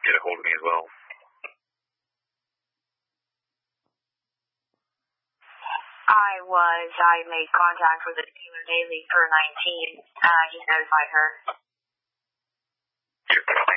get a hold of me as well. I made contact with the dealer daily for 19. I just notified her. Sure.